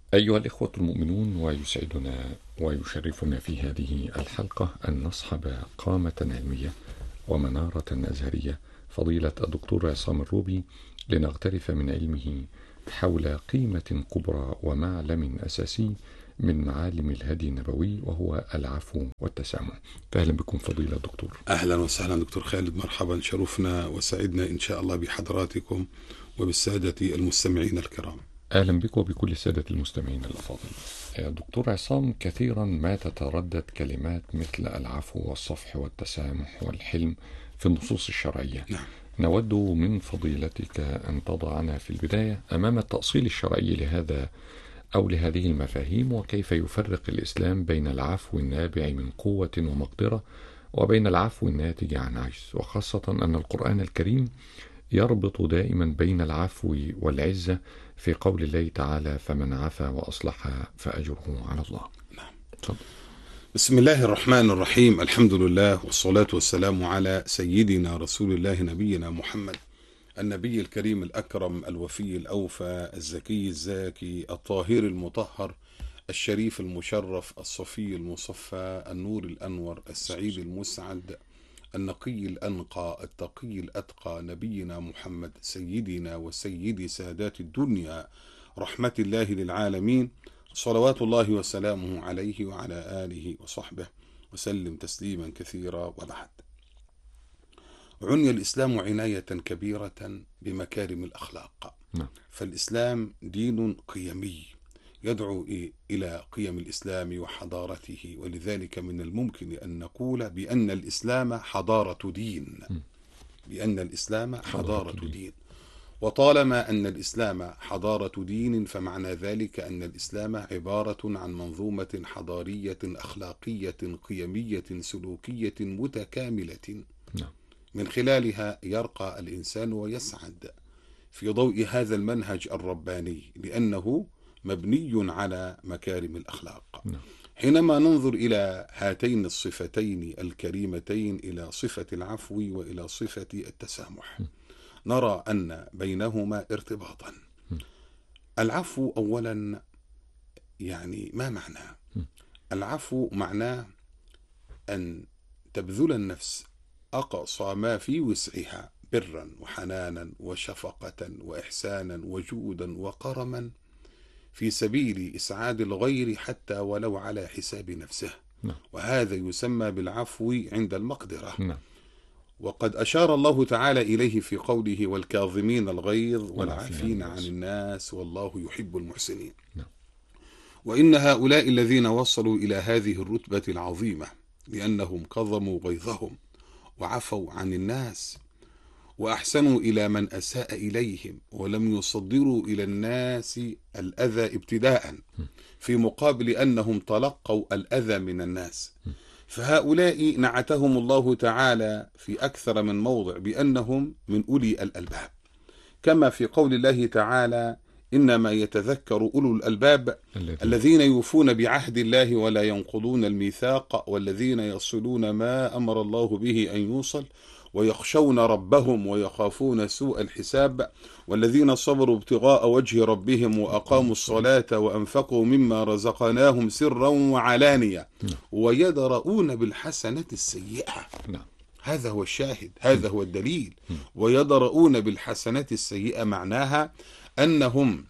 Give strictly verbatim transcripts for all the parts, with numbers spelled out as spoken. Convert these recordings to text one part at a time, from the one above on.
أيها الإخوة المؤمنون، ويسعدنا ويشرفنا في هذه الحلقة أن نصحب قامة علمية ومنارة أزهرية، فضيلة الدكتور عصام الروبي، لنغترف من علمه حول قيمة كبرى ومعلم أساسي من معالم الهدي النبوي، وهو العفو والتسامح. فأهلا بكم فضيلة الدكتور. أهلا وسهلا دكتور خالد، مرحبا، شرفنا وسعدنا إن شاء الله بحضراتكم وبالسادة المستمعين الكرام. أهلا بك وبكل السادة المستمعين الأفاضل. دكتور عصام، كثيرا ما تتردد كلمات مثل العفو والصفح والتسامح والحلم في النصوص الشرعية. نعم. نود من فضيلتك أن تضعنا في البداية أمام التأصيل الشرعي لهذا أو لهذه المفاهيم، وكيف يفرق الإسلام بين العفو النابع من قوة ومقدرة وبين العفو الناتج عن عجز، وخاصة أن القرآن الكريم يربط دائما بين العفو والعزة في قول الله تعالى: فمن عفا وأصلح فأجره على الله. نعم. طب. بسم الله الرحمن الرحيم، الحمد لله والصلاة والسلام على سيدنا رسول الله نبينا محمد، النبي الكريم الأكرم الوفي الأوفى الزكي الزاكي الطاهر المطهر الشريف المشرف الصفي المصفى النور الأنور السعيد المسعد النقي الأنقى التقي الأتقى، نبينا محمد سيدنا وسيد سادات الدنيا، رحمة الله للعالمين، صلوات الله وسلامه عليه وعلى آله وصحبه وسلم تسليما كثيرا. وبعد، عني الإسلام عناية كبيرة بمكارم الأخلاق. نعم. فالإسلام دين قيمي يدعو إلى قيم الإسلام وحضارته، ولذلك من الممكن أن نقول بأن الإسلام حضارة دين بأن الإسلام حضارة دين وطالما أن الإسلام حضارة دين، فمعنى ذلك أن الإسلام عبارة عن منظومة حضارية أخلاقية قيمية سلوكية متكاملة، من خلالها يرقى الإنسان ويسعد في ضوء هذا المنهج الرباني، لأنه مبني على مكارم الأخلاق. حينما ننظر إلى هاتين الصفتين الكريمتين، إلى صفة العفو وإلى صفة التسامح، نرى أن بينهما ارتباطا. العفو أولا، يعني ما معناه؟ العفو معناه أن تبذل النفس أقصى ما في وسعها برا وحنانا وشفقة وإحسانا وجودا وكرما في سبيل إسعاد الغير حتى ولو على حساب نفسه. نعم. وهذا يسمى بالعفو عند المقدرة. نعم. وقد أشار الله تعالى إليه في قوله: والكاظمين الغيظ والعافين عن الناس والله يحب المحسنين. نعم. وإن هؤلاء الذين وصلوا إلى هذه الرتبة العظيمة لأنهم كظموا غيظهم وعفوا عن الناس وأحسنوا إلى من أساء إليهم، ولم يصدروا إلى الناس الأذى ابتداء في مقابل أنهم تلقوا الأذى من الناس. فهؤلاء نعتهم الله تعالى في أكثر من موضع بأنهم من أولي الألباب، كما في قول الله تعالى: إنما يتذكر أولو الألباب الذين يوفون بعهد الله ولا ينقضون الميثاق والذين يصلون ما أمر الله به أن يوصل ويخشون ربهم ويخافون سوء الحساب والذين صبروا ابتغاء وجه ربهم وأقاموا الصلاة وأنفقوا مما رزقناهم سرا وعلانية ويدرؤون بالحسنة السيئة. هذا هو الشاهد، هذا هو الدليل. ويدرؤون بالحسنة السيئة معناها أنهم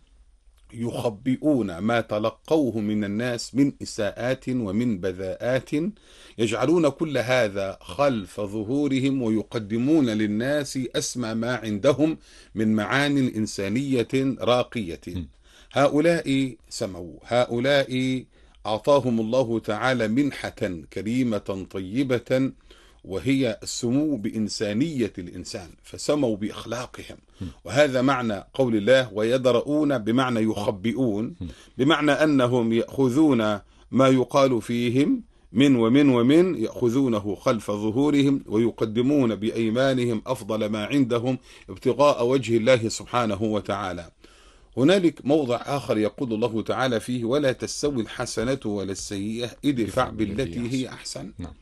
يخبئون ما تلقوه من الناس من إساءات ومن بذاءات، يجعلون كل هذا خلف ظهورهم ويقدمون للناس أسمى ما عندهم من معان إنسانية راقية. هؤلاء سموا، هؤلاء أعطاهم الله تعالى منحة كريمة طيبة، وهي السمو بإنسانية الإنسان، فسموا بأخلاقهم. وهذا معنى قول الله: ويدرؤون، بمعنى يخبئون، بمعنى أنهم يأخذون ما يقال فيهم من ومن ومن، يأخذونه خلف ظهورهم ويقدمون بأيمانهم أفضل ما عندهم ابتغاء وجه الله سبحانه وتعالى. هنالك موضع آخر يقول الله تعالى فيه: ولا تستوي الحسنة ولا السيئة ادفع بالتي هي أحسن.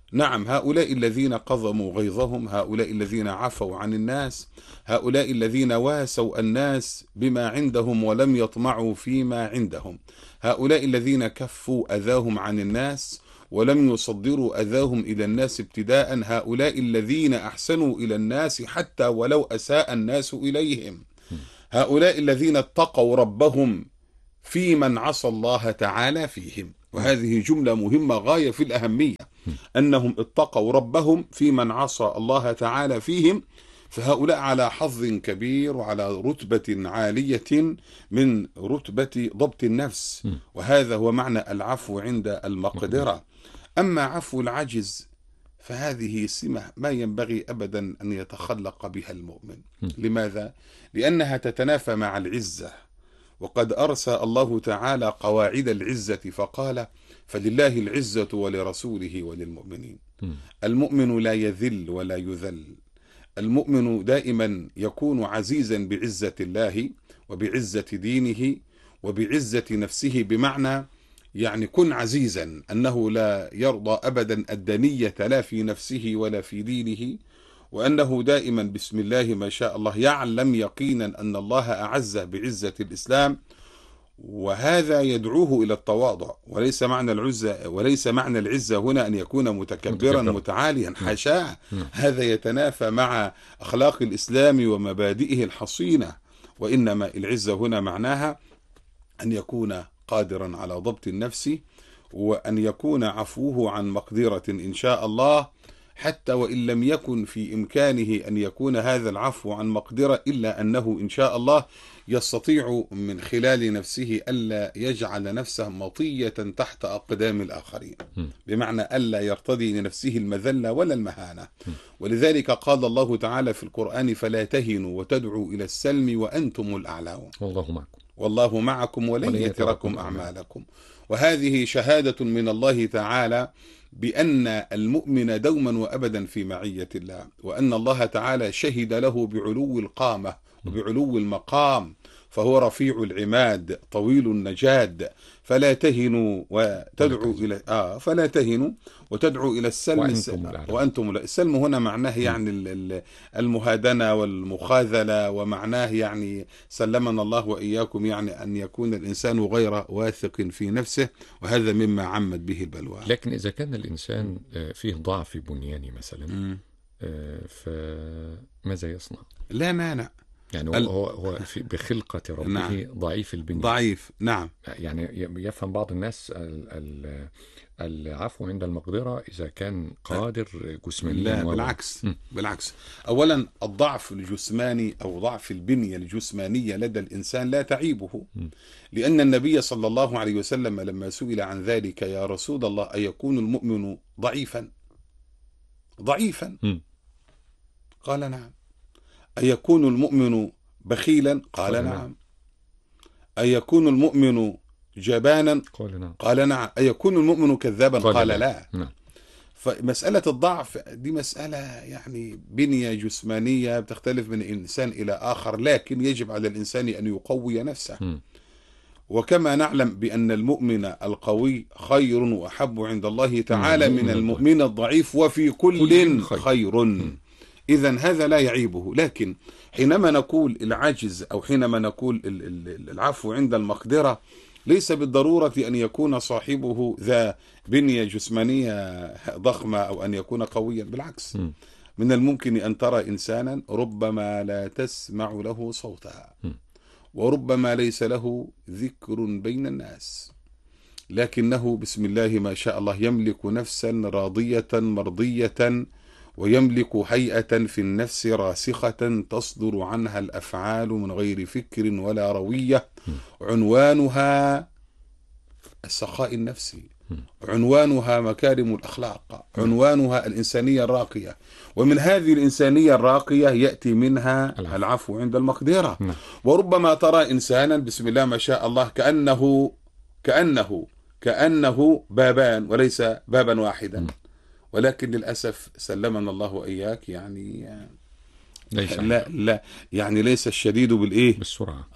نعم، هؤلاء الذين قضموا غيظهم، هؤلاء الذين عفوا عن الناس، هؤلاء الذين واسوا الناس بما عندهم ولم يطمعوا فيما عندهم، هؤلاء الذين كفوا أذاهم عن الناس ولم يصدروا أذاهم إلى الناس ابتداء، هؤلاء الذين أحسنوا إلى الناس حتى ولو أساء الناس إليهم، هؤلاء الذين اتقوا ربهم في من عصى الله تعالى فيهم. وهذه جملة مهمة غاية في الأهمية، أنهم اتقوا ربهم في من عصى الله تعالى فيهم، فهؤلاء على حظ كبير وعلى رتبة عالية من رتبة ضبط النفس، وهذا هو معنى العفو عند المقدرة. أما عفو العجز فهذه سمة ما ينبغي أبدا أن يتخلق بها المؤمن. لماذا؟ لأنها تتنافى مع العزة، وقد أرسى الله تعالى قواعد العزة فقال: فلله العزة ولرسوله وللمؤمنين. المؤمن لا يذل ولا يذل، المؤمن دائما يكون عزيزا بعزة الله وبعزة دينه وبعزة نفسه، بمعنى يعني كن عزيزا، أنه لا يرضى أبدا الدنية لا في نفسه ولا في دينه، وأنه دائما بسم الله ما شاء الله يعلم يقينا أن الله أعزه بعزة الإسلام، وهذا يدعوه إلى التواضع. وليس معنى العزة وليس معنى العزة هنا أن يكون متكبرا متعاليا، حاشاه، هذا يتنافى مع أخلاق الإسلام ومبادئه الحصينة، وإنما العزة هنا معناها أن يكون قادرا على ضبط النفس، وأن يكون عفوه عن مقدرة إن شاء الله، حتى وإن لم يكن في إمكانه أن يكون هذا العفو عن مقدرة، إلا أنه إن شاء الله يستطيع من خلال نفسه ألا يجعل نفسه مطية تحت أقدام الآخرين، بمعنى ألا يرتضي لنفسه المذلة ولا المهانة. ولذلك قال الله تعالى في القرآن: فلا تهنوا وتدعوا إلى السلم وأنتم الأعلون والله معكم والله معكم ولن يتركم أعمالكم. وهذه شهادة من الله تعالى بأن المؤمن دوما وأبدا في معية الله، وأن الله تعالى شهد له بعلو القامة وبعلو المقام، فهو رفيع العماد طويل النجاد. فلا تهنوا وتدعوا إلى آه فلا تهنوا وتدعوا إلى السلم وأنتم, وأنتم لا. السلم هنا معناه يعني المهادنة والمخاذلة، ومعناه يعني سلمنا الله وإياكم يعني أن يكون الإنسان غير واثق في نفسه، وهذا مما عمت به البلوى. لكن إذا كان الإنسان فيه ضعف بنياني مثلا، فماذا يصنع؟ لا مانع، يعني هو هو في بخلقة ربه نعم. ضعيف البنية، ضعيف نعم. يعني يفهم بعض الناس العفو عند المقدرة إذا كان قادر جسمانيا. لا بالعكس م. بالعكس. أولا الضعف الجسماني أو ضعف البنية الجسمانية لدى الإنسان لا تعيبه، م. لأن النبي صلى الله عليه وسلم لما سئل عن ذلك: يا رسول الله أيكون المؤمن ضعيفا ضعيفا م. قال نعم. أيكون المؤمن بخيلا؟ قال نعم. نعم. أيكون المؤمن جبانا؟ قال نعم. قال نعم. أيكون المؤمن كذابا؟ قال, قال لا, لا. نعم. فمسألة الضعف دي مسألة يعني بنية جسمانية بتختلف من إنسان إلى آخر، لكن يجب على الإنسان أن يقوي نفسه. م. وكما نعلم بأن المؤمن القوي خير وأحب عند الله تعالى من المؤمن الضعيف، وفي كل خير, خير. إذن هذا لا يعيبه. لكن حينما نقول العجز أو حينما نقول العفو عند المقدرة، ليس بالضرورة أن يكون صاحبه ذا بنية جسمانية ضخمة أو أن يكون قويا، بالعكس، من الممكن أن ترى إنسانا ربما لا تسمع له صوتا، وربما ليس له ذكر بين الناس، لكنه بسم الله ما شاء الله يملك نفسا راضية مرضية، ويملك هيئة في النفس راسخة تصدر عنها الأفعال من غير فكر ولا روية، عنوانها السخاء النفسي، عنوانها مكارم الأخلاق، عنوانها الإنسانية الراقية. ومن هذه الإنسانية الراقية يأتي منها العفو عند المقدرة. وربما ترى إنسانا بسم الله ما شاء الله كأنه كأنه كأنه بابان وليس بابا واحدا، ولكن للأسف سلمنا الله وإياك يعني ليس لا لا يعني ليس الشديد بالإيه بالسرعة آه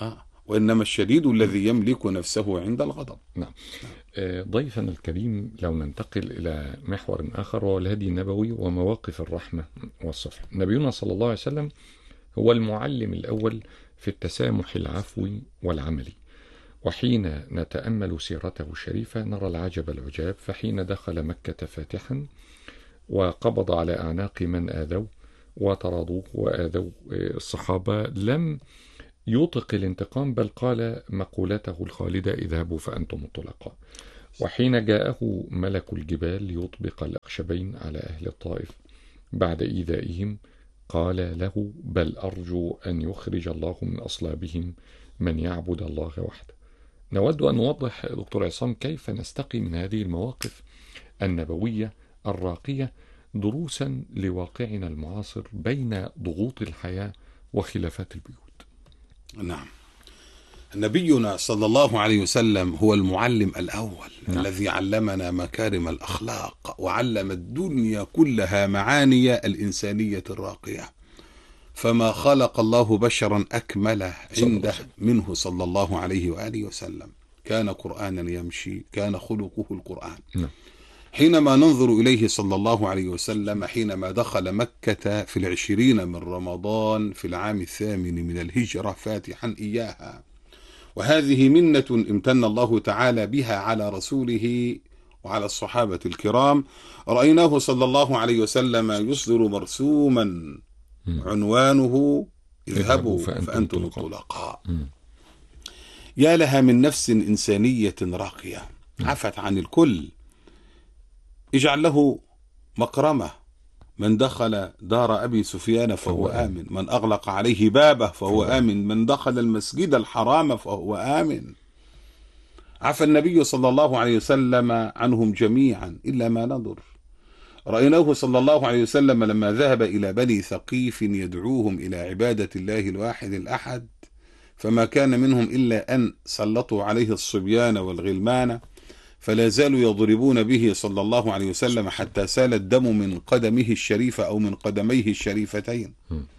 وإنما الشديد الذي يملك نفسه عند الغضب. نعم. ضيفنا الكريم، لو ننتقل إلى محور آخر وهو الهدي النبوي ومواقف الرحمة والصفح. نبينا صلى الله عليه وسلم هو المعلم الأول في التسامح العفوي والعملي، وحين نتأمل سيرته الشريفة نرى العجب العجاب. فحين دخل مكة فاتحا وقبض على أعناق من آذوا وطردوه وآذوا الصحابة لم يطق الانتقام، بل قال مقولته الخالدة: اذهبوا فأنتم الطلقاء. وحين جاءه ملك الجبال ليطبق الأخشبين على أهل الطائف بعد إيذائهم قال له: بل أرجو أن يخرج الله من أصلابهم من يعبد الله وحده. نود أن نوضح دكتور عصام كيف نستقي من هذه المواقف النبوية الراقية دروسا لواقعنا المعاصر بين ضغوط الحياة وخلافات البيوت. نعم. نبينا صلى الله عليه وسلم هو المعلم الأول. نعم. الذي علمنا مكارم الأخلاق وعلم الدنيا كلها معاني الإنسانية الراقية، فما خلق الله بشرا أكمل عنده منه صلى الله عليه وآله وسلم. كان قرآنا يمشي، كان خلقه القرآن. نعم. حينما ننظر إليه صلى الله عليه وسلم حينما دخل مكة في العشرين من رمضان في العام الثامن من الهجرة فاتحا إياها، وهذه منة امتن الله تعالى بها على رسوله وعلى الصحابة الكرام، رأيناه صلى الله عليه وسلم يصدر مرسوما عنوانه: اذهبوا فأنتم الطلقاء. يا لها من نفس إنسانية راقية عفت عن الكل. اجعل له مكرمة: من دخل دار أبي سفيان فهو آمن، من أغلق عليه بابه فهو آمن، من دخل المسجد الحرام فهو آمن. عفى النبي صلى الله عليه وسلم عنهم جميعا إلا ما نضر. رأيناه صلى الله عليه وسلم لما ذهب إلى بني ثقيف يدعوهم إلى عبادة الله الواحد الأحد، فما كان منهم إلا أن سلطوا عليه الصبيان والغلمان، فلا زالوا يضربون به صلى الله عليه وسلم حتى سال الدم من قدمه الشريفة أو من قدميه الشريفتين.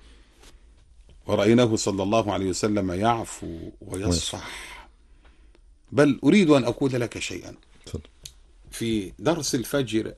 ورأيناه صلى الله عليه وسلم يعفو ويصفح. بل أريد أن أقول لك شيئا. في درس الفجر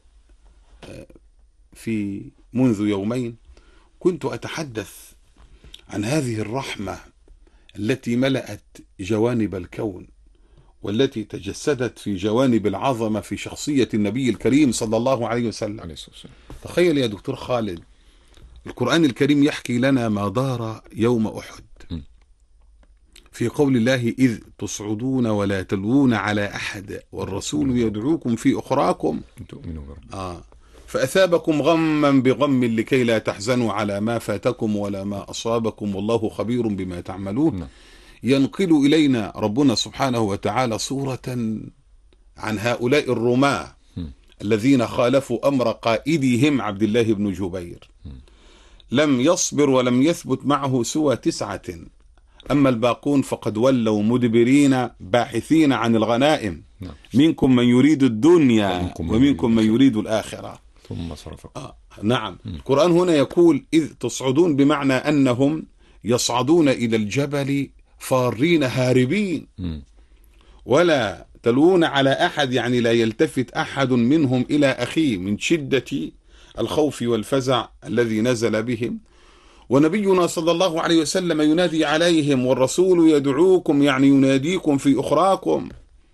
في منذ يومين كنت أتحدث عن هذه الرحمة التي ملأت جوانب الكون، والتي تجسدت في جوانب العظمة في شخصية النبي الكريم صلى الله عليه وسلم. تخيل يا دكتور خالد، القرآن الكريم يحكي لنا ما دار يوم أحد في قول الله: إذ تصعدون ولا تلوون على أحد والرسول يدعوكم في أخراكم آه فأثابكم غما بغم لكي لا تحزنوا على ما فاتكم ولا ما أصابكم والله خبير بما تعملون. ينقل إلينا ربنا سبحانه وتعالى صورة عن هؤلاء الرماة الذين خالفوا أمر قائدهم عبد الله بن جبير، لم يصبر ولم يثبت معه سوى تسعة، أما الباقون فقد ولوا مدبرين باحثين عن الغنائم. منكم من يريد الدنيا ومنكم من يريد الآخرة ثم صرفكم. آه نعم. القرآن هنا يقول إذ تصعدون، بمعنى أنهم يصعدون إلى الجبل فارين هاربين، ولا تلوون على أحد، يعني لا يلتفت أحد منهم إلى أخيه من شدة الخوف والفزع الذي نزل بهم. ونبينا صلى الله عليه وسلم ينادي عليهم: والرسول يدعوكم، يعني يناديكم في أخراكم.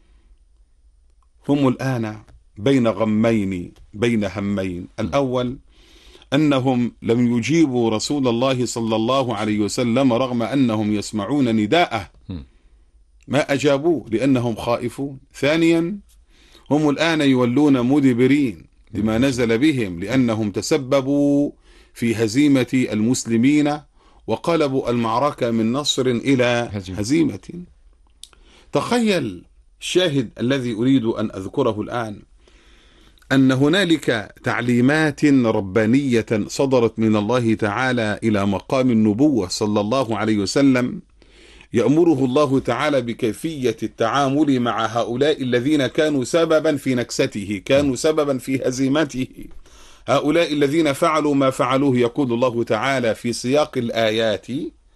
هم الآن بين غمين، بين همين. الأول أنهم لم يجيبوا رسول الله صلى الله عليه وسلم رغم أنهم يسمعون نداءه، ما أجابوه لأنهم خائفون. ثانيا هم الآن يولون مدبرين لما نزل بهم، لأنهم تسببوا في هزيمة المسلمين وقلبوا المعركة من نصر إلى هزيمة. تخيل الشاهد الذي أريد أن أذكره الآن، أن هنالك تعليمات ربانية صدرت من الله تعالى إلى مقام النبوة صلى الله عليه وسلم، يأمره الله تعالى بكيفية التعامل مع هؤلاء الذين كانوا سببا في نكسته، كانوا سببا في هزيمته، هؤلاء الذين فعلوا ما فعلوه. يقول الله تعالى في سياق الآيات: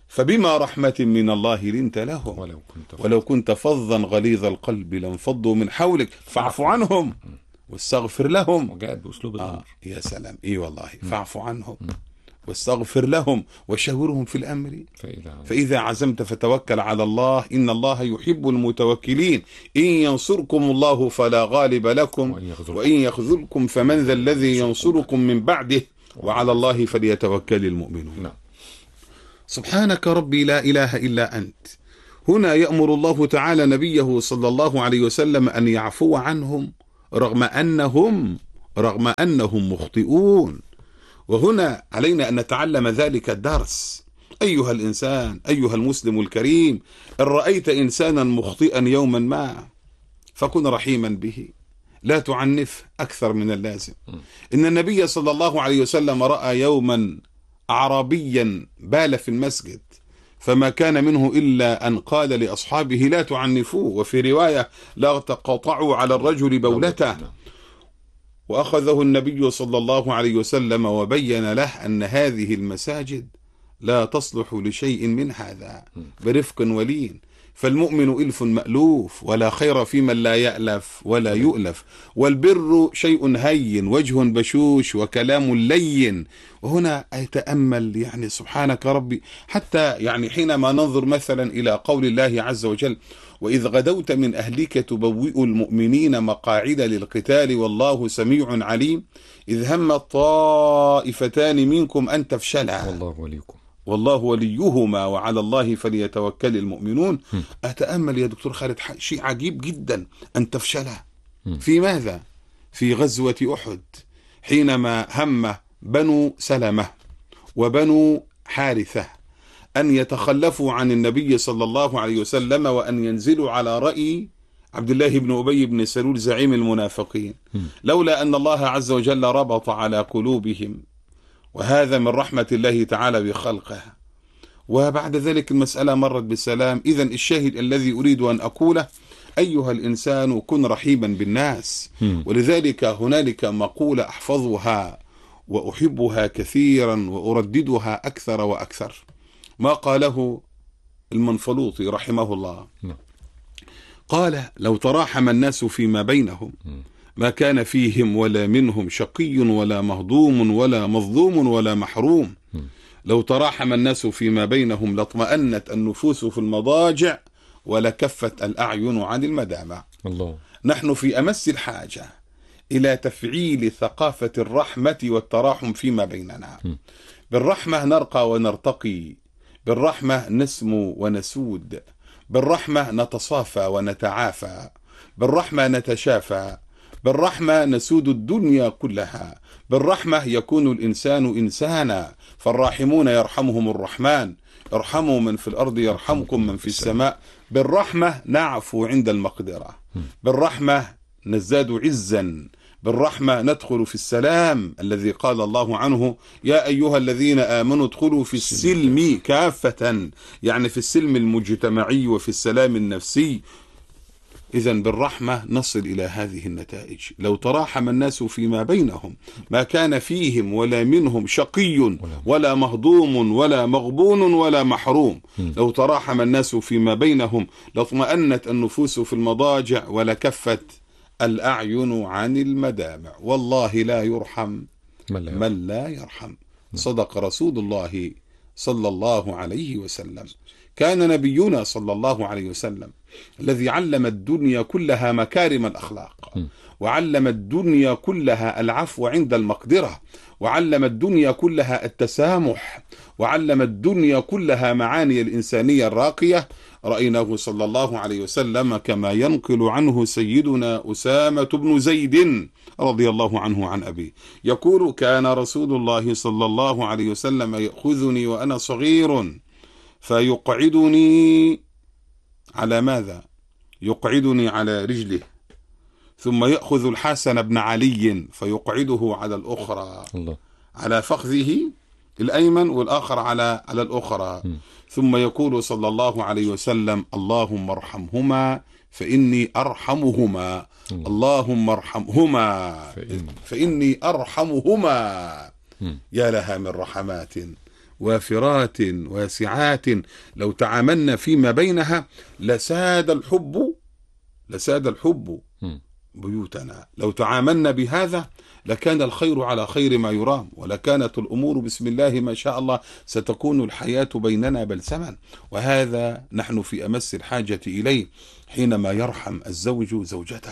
فبما رحمة من الله لنت لهم ولو كنت ولو كنت فظا غليظ القلب لانفضوا من حولك فاعف عنهم واستغفر لهم. وجاءت بأسلوب آه الأمر. يا سلام، إيه والله، فاعف عنهم واستغفر لهم وشاورهم في الأمر فإذا فإذا عزمت فتوكل على الله إن الله يحب المتوكلين. إن ينصركم الله فلا غالب لكم وإن يخذلكم وإن يخذلكم فمن ذا الذي ينصركم من بعده وعلى الله فليتوكل المؤمنون. نعم. سبحانك ربي لا إله إلا أنت. هنا يأمر الله تعالى نبيه صلى الله عليه وسلم أن يعفو عنهم رغم أنهم رغم أنهم مخطئون. وهنا علينا أن نتعلم ذلك الدرس. أيها الإنسان، أيها المسلم الكريم، إن رأيت إنسانا مخطئا يوما ما فكن رحيما به، لا تعنف أكثر من اللازم. إن النبي صلى الله عليه وسلم رأى يوما أعرابيا بال في المسجد فما كان منه إلا أن قال لأصحابه لا تعنفوه، وفي رواية لا تقطعوا على الرجل بولته. وأخذه النبي صلى الله عليه وسلم وبين له أن هذه المساجد لا تصلح لشيء من هذا، برفق ولين. فالمؤمن إلف مألوف ولا خير في من لا يألف ولا يؤلف، والبر شيء هين وجه بشوش وكلام لين. وهنا أتأمل يعني سبحانك ربي، حتى يعني حينما ننظر مثلا إلى قول الله عز وجل وإذ غدوت من أهلك تبوئ المؤمنين مقاعد للقتال والله سميع عليم إذ هم الطائفتان منكم أن تفشلا والله وليكم والله وليهما وعلى الله فليتوكل المؤمنون. أتأمل يا دكتور خالد شيء عجيب جدا، أن تفشلا في ماذا؟ في غزوة أحد، حينما هم بنو سلمة وبنو حارثة أن يتخلفوا عن النبي صلى الله عليه وسلم وأن ينزلوا على رأي عبد الله بن أبي بن سلول زعيم المنافقين، لولا أن الله عز وجل ربط على قلوبهم، وهذا من رحمة الله تعالى بخلقه. وبعد ذلك المسألة مرت بسلام. إذن الشاهد الذي أريد أن أقوله أيها الإنسان كن رحيما بالناس. ولذلك هنالك مقولة أحفظها وأحبها كثيرا وأرددها أكثر وأكثر، ما قاله المنفلوطي رحمه الله. قال لو تراحم الناس فيما بينهم ما كان فيهم ولا منهم شقي ولا مهضوم ولا مظلوم ولا محروم. لو تراحم الناس فيما بينهم لاطمأنت النفوس في المضاجع ولكفت الأعين عن المدامع. الله. نحن في أمس الحاجة إلى تفعيل ثقافة الرحمة والتراحم فيما بيننا. بالرحمة نرقى ونرتقي، بالرحمة نسمو ونسود، بالرحمة نتصافى ونتعافى، بالرحمة نتشافى، بالرحمة نسود الدنيا كلها، بالرحمة يكون الإنسان إنسانا. فالراحمون يرحمهم الرحمن، ارحموا من في الأرض يرحمكم من في السماء. بالرحمة نعفو عند المقدرة، بالرحمة نزداد عزا، بالرحمة ندخل في السلام الذي قال الله عنه يا أيها الذين آمنوا ادخلوا في السلم كافة، يعني في السلم المجتمعي وفي السلام النفسي. إذن بالرحمة نصل إلى هذه النتائج. لو تراحم الناس فيما بينهم ما كان فيهم ولا منهم شقي ولا مهضوم ولا مغبون ولا محروم. لو تراحم الناس فيما بينهم لاطمأنت النفوس في المضاجع ولكفت الأعين عن المدامع. والله لا يرحم من لا يرحم. صدق رسول الله صلى الله عليه وسلم. كان نبينا صلى الله عليه وسلم الذي علم الدنيا كلها مكارم الأخلاق، وعلم الدنيا كلها العفو عند المقدرة، وعلم الدنيا كلها التسامح، وعلم الدنيا كلها معاني الإنسانية الراقية. رأيناه صلى الله عليه وسلم كما ينقل عنه سيدنا أسامة بن زيد رضي الله عنه عن أبيه يقول كان رسول الله صلى الله عليه وسلم يأخذني وأنا صغير فيقعدني على ماذا؟ يقعدني على رجله، ثم يأخذ الحسن بن علي فيقعده على الأخرى الله. على فخذه الأيمن والآخر على على الأخرى م. ثم يقول صلى الله عليه وسلم اللهم ارحمهما فإني أرحمهما الله. اللهم ارحمهما فإن. فإني أرحمهما م. يا لها من رحمات وافرات واسعات لو تعاملنا فيما بينها لساد الحب لساد الحب بيوتنا. لو تعاملنا بهذا لكان الخير على خير ما يرام، ولكانت الأمور بسم الله ما شاء الله ستكون الحياة بيننا بلسما. وهذا نحن في أمس الحاجة إليه حينما يرحم الزوج زوجته،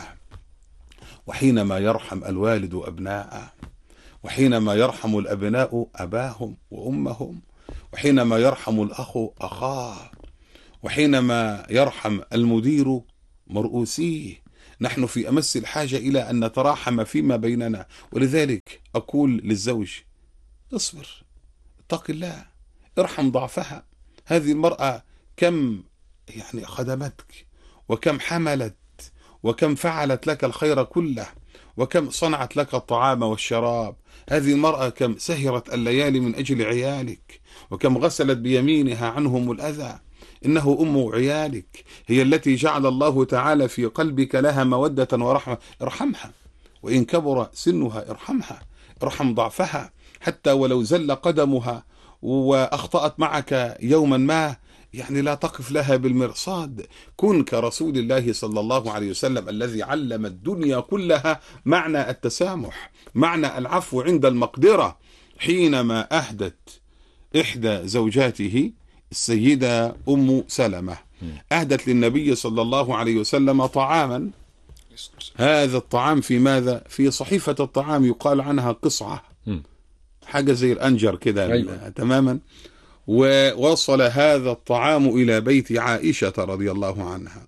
وحينما يرحم الوالد أبناءه، وحينما يرحم الأبناء أباهم وأمهم، وحينما يرحم الأخ أخاه، وحينما يرحم المدير مرؤوسيه. نحن في أمس الحاجة إلى أن نتراحم فيما بيننا. ولذلك أقول للزوج: اصبر، اتق الله، ارحم ضعفها. هذه المرأة كم يعني خدمتك، وكم حملت، وكم فعلت لك الخير كله، وكم صنعت لك الطعام والشراب. هذه المرأة كم سهرت الليالي من أجل عيالك، وكم غسلت بيمينها عنهم الأذى. إنه أم عيالك، هي التي جعل الله تعالى في قلبك لها مودة ورحمة. ارحمها، وإن كبر سنها ارحمها، ارحم ضعفها، حتى ولو زل قدمها وأخطأت معك يوما ما، يعني لا تقف لها بالمرصاد. كن كرسول الله صلى الله عليه وسلم الذي علم الدنيا كلها معنى التسامح، معنى العفو عند المقدرة. حينما أهدت إحدى زوجاته السيدة أم سلمة أهدت للنبي صلى الله عليه وسلم طعاما. هذا الطعام في ماذا؟ في صحيفة الطعام يقال عنها قصعة، حاجة زي الأنجر كده. أيوة. تماما. ووصل هذا الطعام إلى بيت عائشة رضي الله عنها،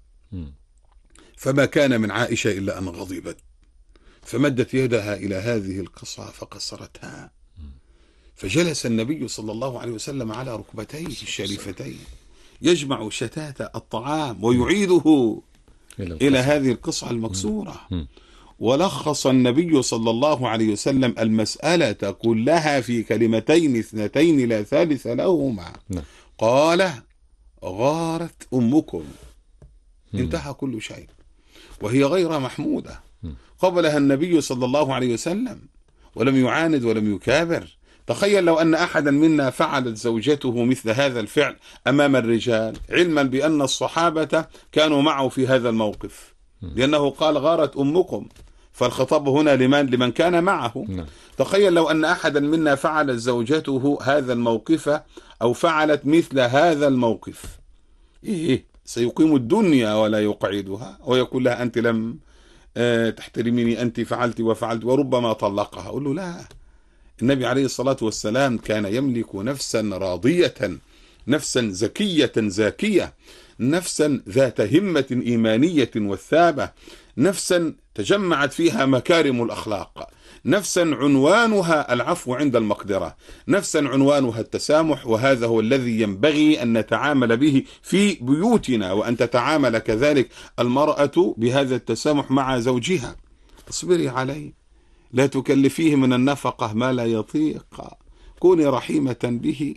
فما كان من عائشة إلا أن غضبت، فمدت يدها إلى هذه القصعة فكسرتها. فجلس النبي صلى الله عليه وسلم على ركبتيه الشريفتين يجمع شتات الطعام ويعيده إلى هذه القصعة المكسورة. ولخص النبي صلى الله عليه وسلم المسألة كلها في كلمتين اثنتين لا ثالث لهما. قال: غارت أمكم. انتهى كل شيء، وهي غير محمودة. قبلها النبي صلى الله عليه وسلم ولم يعاند ولم يكابر. تخيل لو أن أحدا منا فعلت زوجته مثل هذا الفعل أمام الرجال، علما بأن الصحابة كانوا معه في هذا الموقف، لأنه قال: غارت أمكم، فالخطاب هنا لمن؟ لمن كان معه. تخيل لو أن أحدا منا فعلت زوجته هذا الموقف، أو فعلت مثل هذا الموقف، إيه سيقيم الدنيا ولا يقعدها، ويقول لها: أنت لم تحترميني، أنت فعلت وفعلت، وربما طلقها. أقول له: لا، النبي عليه الصلاة والسلام كان يملك نفسا راضية، نفسا زكية زاكية، نفسا ذات همة إيمانية وثابة، نفسا تجمعت فيها مكارم الأخلاق، نفسا عنوانها العفو عند المقدرة، نفسا عنوانها التسامح. وهذا هو الذي ينبغي أن نتعامل به في بيوتنا، وأن تتعامل كذلك المرأة بهذا التسامح مع زوجها. اصبري عليه، لا تكلفيه من النفقة ما لا يطيق، كوني رحيمة به.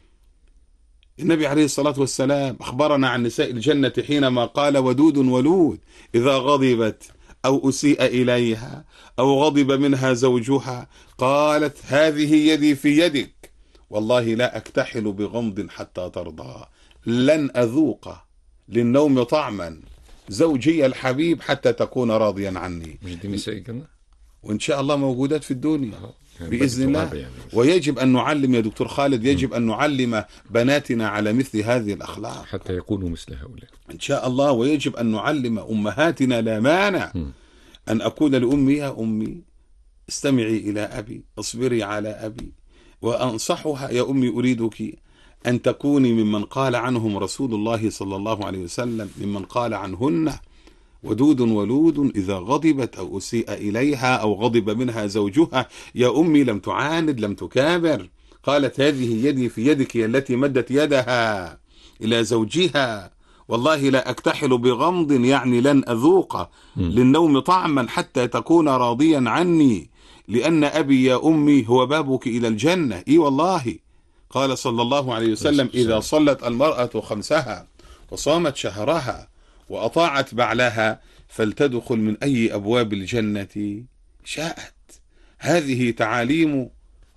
النبي عليه الصلاة والسلام أخبرنا عن نساء الجنة حينما قال: ودود ولود، إذا غضبت أو أسيء إليها أو غضب منها زوجها قالت: هذه يدي في يدك، والله لا أكتحل بغمض حتى ترضى، لن أذوق للنوم طعما زوجي الحبيب حتى تكون راضيا عني. مش دي نساء الجنة؟ وإن شاء الله موجودات في الدنيا بإذن الله. يعني. ويجب أن نعلم يا دكتور خالد، يجب أن نعلم بناتنا على مثل هذه الأخلاق حتى يكونوا مثل هؤلاء إن شاء الله. ويجب أن نعلم أمهاتنا، لا مانع أن أقول لأمي: يا أمي استمعي إلى أبي، اصبري على أبي، وأنصحها: يا أمي أريدك أن تكوني ممن قال عنهم رسول الله صلى الله عليه وسلم، ممن قال عنهن: ودود ولود، إذا غضبت أو أسيء إليها أو غضب منها زوجها. يا أمي لم تعاند، لم تكابر، قالت: هذه يدي في يدك، هي التي مدت يدها إلى زوجها، والله لا أكتحل بغمض، يعني لن أذوق للنوم طعما حتى تكون راضيا عني، لأن أبي يا أمي هو بابك إلى الجنة. إي والله. قال صلى الله عليه وسلم: إذا صلت المرأة خمسها وصامت شهرها وأطاعت بعلها فلتدخل من أي أبواب الجنة شاءت. هذه تعاليم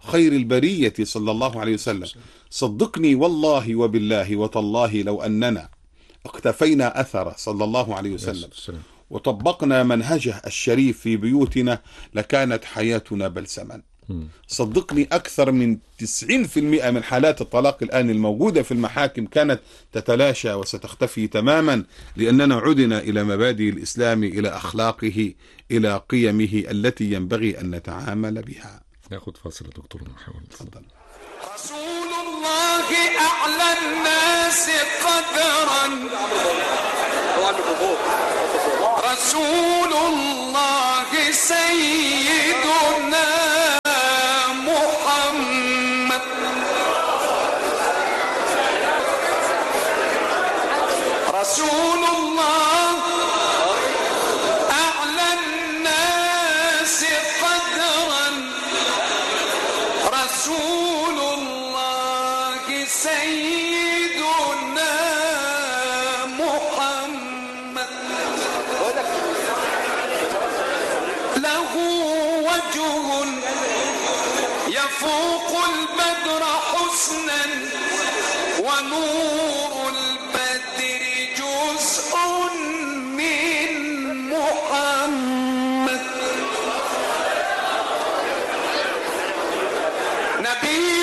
خير البرية صلى الله عليه وسلم. صدقني والله وبالله وتالله لو أننا اقتفينا أثره صلى الله عليه وسلم وطبقنا منهجه الشريف في بيوتنا لكانت حياتنا بلسما. صدقني أكثر من تسعين بالمئة من حالات الطلاق الآن الموجودة في المحاكم كانت تتلاشى وستختفي تماما، لأننا عدنا إلى مبادئ الإسلام، إلى أخلاقه، إلى قيمه التي ينبغي أن نتعامل بها. ناخذ فاصل دكتور محمد. تفضل. رسول الله أعلى الناس قدرا، رسول الله سيدنا محمد، رسول الله أعلى الناس قدرا، رسول الله سيدنا محمد، له وجه يفوق البدر حسنا، ونور البدر جزء من محمد، نبي